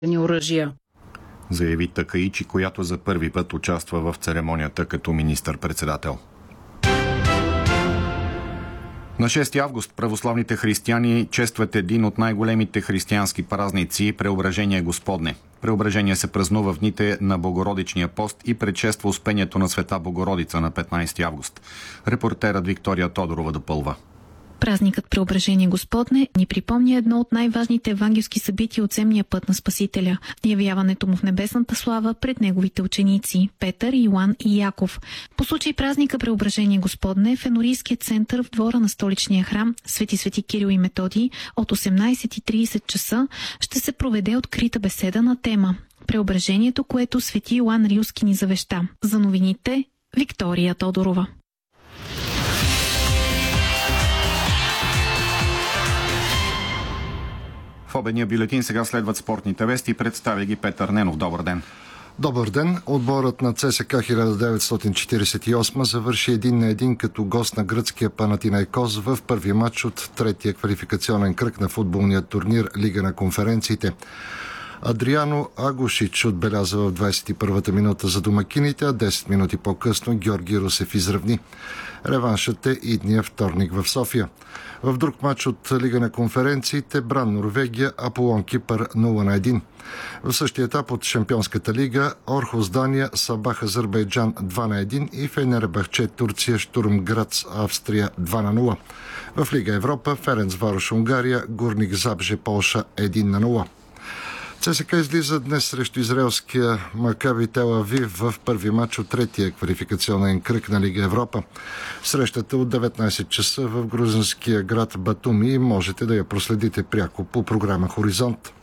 оръжия. Заяви Такаичи, която за първи път участва в церемонията като министър-председател. На 6 август православните християни честват един от най-големите християнски празници – Преображение Господне. Преображение се празнува в дните на Богородичния пост и предшества Успението на Света Богородица на 15 август. Репортерът Виктория Тодорова допълва. Празникът Преображение Господне ни припомня едно от най-важните евангелски събития от земния път на Спасителя – явяването му в небесната слава пред неговите ученици – Петър, Йоан и Яков. По случай празника Преображение Господне в Енорийския център в двора на столичния храм Свети Кирил и Методий от 18:30 часа ще се проведе открита беседа на тема Преображението, което свети Йоан Рилски ни завеща. За новините Виктория Тодорова. В обедния бюлетин сега следват спортните вести. Представя ги Петър Ненов. Добър ден. Добър ден. Отборът на ЦСКА 1948 завърши 1-1 като гост на гръцкия Панатинайкос в първи матч от третия квалификационен кръг на футболния турнир Лига на конференциите. Адриано Агушич отбеляза в 21-та минута за домакините, а 10 минути по-късно Георги Русев изравни. Реваншът е идния вторник в София. В друг матч от Лига на конференциите Бран Норвегия, Аполон Кипър 0-1. В същия етап от Шампионската лига Орхус Дания, Сабах Азербайджан 2-1 и Фенербахче Турция, Штурм Грац Австрия 2-0. В Лига Европа Ференцварош Унгария, Гурник Забже Полша 1-0. ЦСКА излиза днес срещу израелския Макаби Тел Авив в първи матч от третия квалификационен кръг на Лига Европа. Срещата от 19 часа в грузинския град Батуми и можете да я проследите пряко по програма Хоризонт.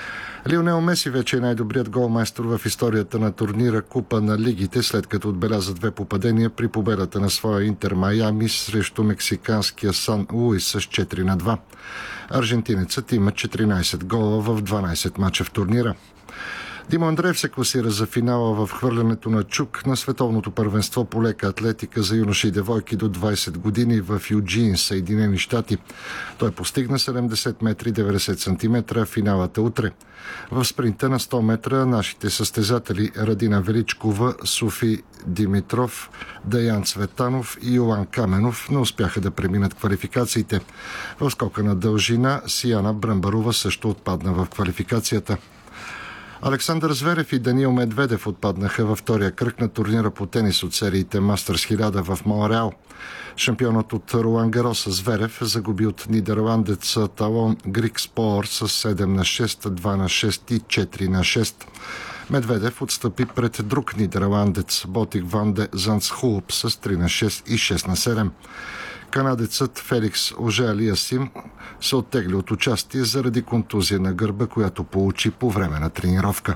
Лионел Меси вече е най-добрият голмайстор в историята на турнира Купа на лигите, след като отбеляза 2 попадения при победата на своя Интер Майами срещу мексиканския Сан Луис с 4-2. Аржентинецът има 14 гола в 12 мача в турнира. Димо Андреев се класира за финала в хвърлянето на чук на световното първенство по лека атлетика за юноши и девойки до 20 години в Юджин, Съединени щати. Той постигна 70 метри 90 сантиметра, финалът е утре. В спринта на 100 метра нашите състезатели Радина Величкова, Софи Димитров, Даян Цветанов и Йоан Каменов не успяха да преминат квалификациите. В скока на дължина Сияна Бръмбарова също отпадна в квалификацията. Александър Зверев и Даниил Медведев отпаднаха във втория кръг на турнира по тенис от сериите Мастърс 1000 в Монреал. Шампионът от Ролан Гарос Зверев загуби от нидерландеца Талон Грикспор с 7-6, 2-6 и 4-6. Медведев отстъпи пред друг нидерландец Ботик Ван де Зандсхулп с 3-6 и 6-7. Канадецът Феликс Оже-Алиасим се оттегли от участие заради контузия на гърба, която получи по време на тренировка.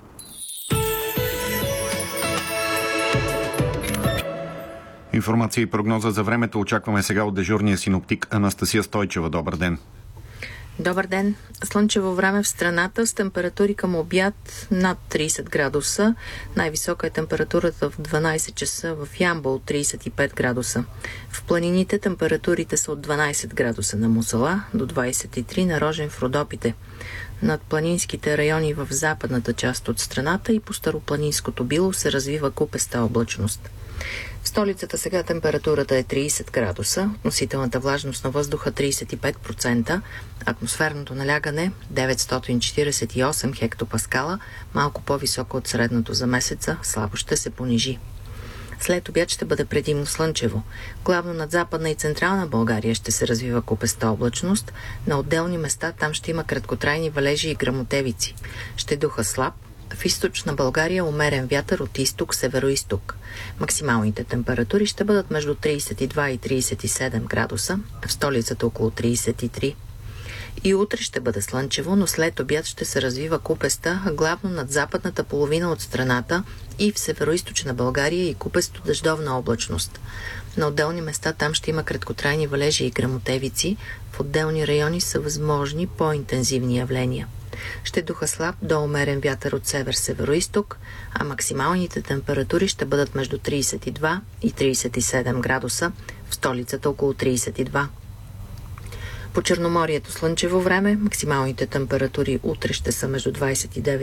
Информация и прогноза за времето очакваме сега от дежурния синоптик Анастасия Стойчева. Добър ден. Добър ден. Слънчево време в страната с температури към обяд над 30 градуса. Най-висока е температурата в 12 часа в Ямбол 35 градуса. В планините температурите са от 12 градуса на Мусала до 23 на Рожен в Родопите. Над планинските райони в западната част от страната и по старопланинското било се развива купеста облачност. В столицата сега температурата е 30 градуса, относителната влажност на въздуха 35%, атмосферното налягане 948 хектопаскала, малко по-високо от средното за месеца, слабо ще се понижи. След обяд ще бъде предимно слънчево. Главно над Западна и Централна България ще се развива купеста облачност. На отделни места там ще има краткотрайни валежи и гръмотевици. Ще духа слаб. В източна България умерен вятър от изток, северо-изток. Максималните температури ще бъдат между 32 и 37 градуса, в столицата около 33. И утре ще бъде слънчево, но след обяд ще се развива купеста, главно над западната половина от страната и в северо-източна България и купесто дъждовна облачност. На отделни места там ще има краткотрайни валежи и гръмотевици, в отделни райони са възможни по-интензивни явления. Ще духа слаб до умерен вятър от север-северо-изток, а максималните температури ще бъдат между 32 и 37 градуса, в столицата около 32. По Черноморието слънчево време, максималните температури утре ще са между 29